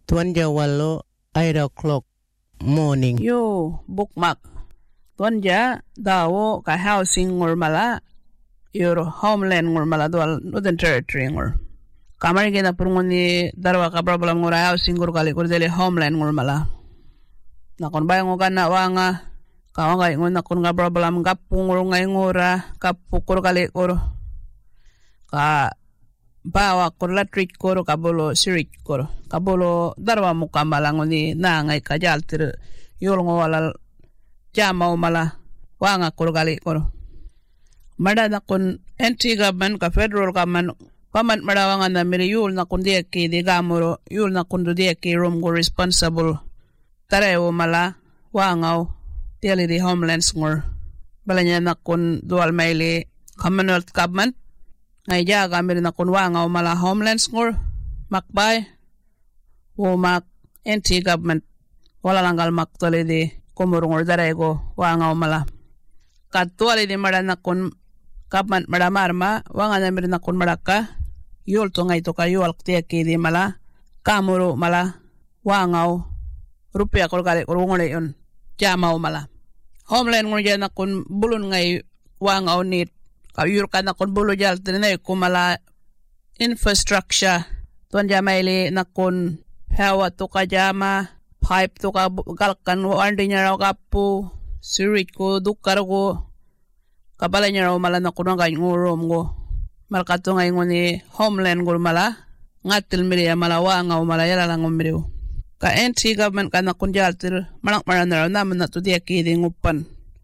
Tuanja wallo 8 o'clock morning. Yo, bookmark. Tuanja dawo ka housing ngor mala your homeland ngor mala dual Northern Territory ngor. Kamar gina purungoni darwa ka problem ngor housing ngor kali ngor dele homeland ngor mala. Nakon bayang ngor kana wanga kawanga ngor nakon ka problem kapung ngor ngai ngora kapukor kali ngor ka bawa kor latrik kor kabolo sirik kor kabolo darwa mukambala ngoni na ngai kajal tir yol ngwala jama mala wanga kor gali kor mada na kun anti-government ka federal government paman mada wanga na miri yul na kun dia ki di gamoro yul na kun dia ki room go responsible tarewo mala wangau tiali di homelands ngor balanya na kun dual maili commonwealth government ngay jaga miri na kun wangau mala homelands ngor makbay wo mak anti-government wala langgal mak tole di kumurungor darego wangau mala katuali di mada na kun government mada marma wanga na miri na kun madaka yul to ngay to ka yul ktiaki di mala kamuro mala wangau rupiah kol kali kurungole yun jamau mala homeland ngor jana kun bulun ngay wangau nit kayur kana kun bulu jal tinay kumala infrastructure tuan jamaili nakun hawa to kajama pipe to ka galkan wandi niya raw kapu sirit ko dukar ko kabala niya raw mala nakun ang ngurom ko malkato ngay nguni homeland ko mala ngatil miriya mala wangaw mala yala lang umiriw ka anti-government ka nakun jal tir malak maran na raw naman na to diya kiring upan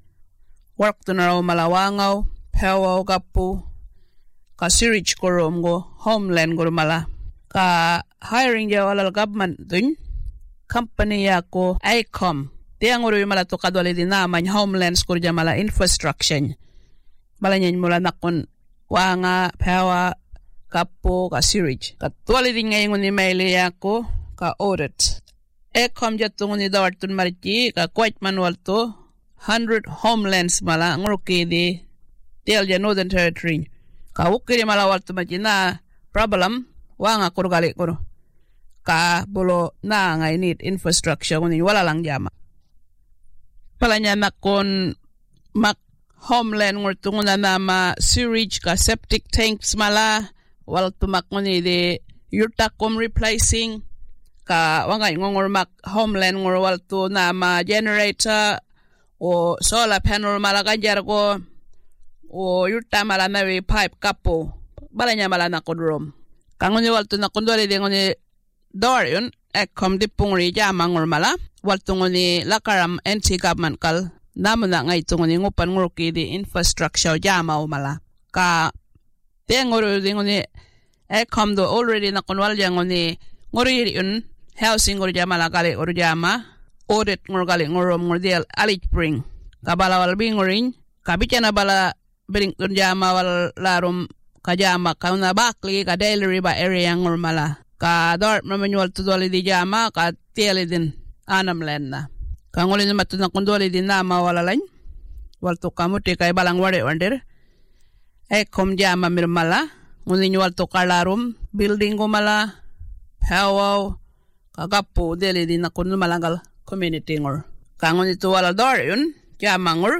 work to na raw mala wangaw hawa kapu ka sirich korom go homeland go mala ka hiring ja wala government dun company ya ko ICOM tiang uro mala to kadwali din naman homelands ko ja mala infrastructure mala nyen mula nakon wanga hawa kapu ka sirich katwali din ngayon ni maili ya ko ka audit ICOM ja tungo ni dawartun mariki ka quite manual to 100 homelands mala nguruki di Tialja Northern Territory. Kawukiri malawal tumajina problem wanga kurgali kuro. Ka bulo na ngay need infrastructure kunin wala lang jama. Palanya nakon mak homeland ngur tunguna nama sewage ka septic tanks mala wal tumak nguni di yurtakom replacing ka wangay ngur mak homeland ngur wal tu nama generator o solar panel mala kanjar ko o yurta mala nawi pipe kapo balanya mala na kodrom kangoni walto na kondole de ngoni door yun ekom di pungri jama ngor mala walto ngoni lakaram anti-government kal namun na ngay tungoni ngupan nguruki di infrastructure jama o mala ka tengoro di ngoni ekom do already na konwal jang ngoni ngori yun housing ngor jama la kali or jama audit ngor kali ngorom ngor dial alit spring kabala wal bingorin kabichana bala bring tun jama wal larum kajama kauna bakli ka daily riba area ngor mala ka dort manual to doli di jama ka tieli din anam lenda ka ngoli na matun kondoli din nama wala lain wal to kamuti kay balang ware wander kom jama mir mala ngoni wal to kalarum building ko mala hawaw kagapo deli din nakon malangal community ngor ka ngoni to wala dor yun jama ngor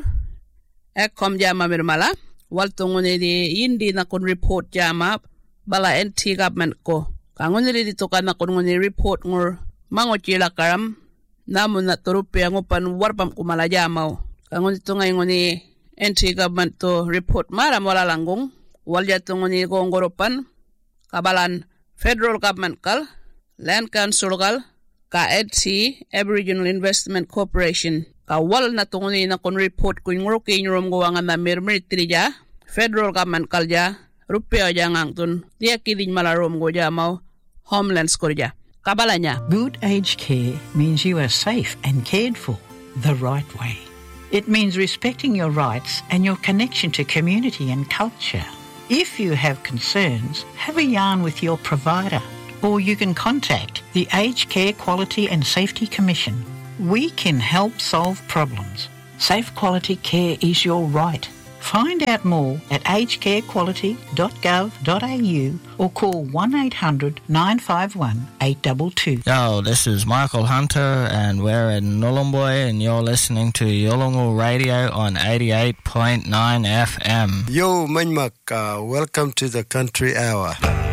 kom jama mir mala walto ngone di indi na kon report jama bala anti-government ko kangon di to kana kon ngone report ngor mango chila karam namun na turupi ang upan warpam kumala jama kangon dito ngay ngone anti-government to report maram wala langgong walja to ngone gongoropan kabalan federal government kal land council kal ka EDC Aboriginal Investment Corporation kawal na tunguni na kon report ko yung ruki yung rumgawa nga na mirmitri ja federal government kalja rupiah jangang tun dia kidin malarom go jamaw homelands ko ja kabalanya. Good aged care means you are safe and cared for the right way. It means respecting your rights and your connection to community and culture. If you have concerns, have a yarn with your provider or you can contact the Aged Care Quality and Safety Commission. We can help solve problems. Safe quality care is your right. Find out more at agedcarequality.gov.au or call 1800 951 822. Yo, this is Michael Hunter and we're in Nhulunbuy and you're listening to Yolngu Radio on 88.9 FM. Yo, Manmak, welcome to the Country Hour.